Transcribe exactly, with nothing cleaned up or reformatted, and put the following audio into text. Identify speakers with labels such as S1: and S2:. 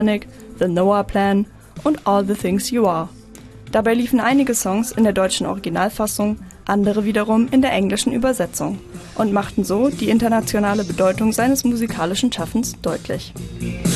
S1: The Noah Plan und All the Things You Are. Dabei liefen einige Songs in der deutschen Originalfassung, andere wiederum in der englischen Übersetzung und machten so die internationale Bedeutung seines musikalischen Schaffens deutlich.